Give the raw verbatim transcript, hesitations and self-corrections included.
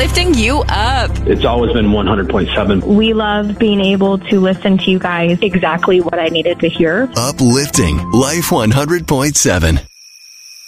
lifting you up. It's always been one hundred point seven. We love being able to listen to you guys. Exactly what I needed to hear. Uplifting Life one hundred point seven.